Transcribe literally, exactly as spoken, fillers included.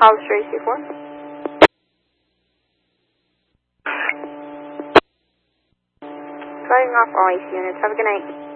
Hollister A C four. Cutting off all A C units. Have a good night.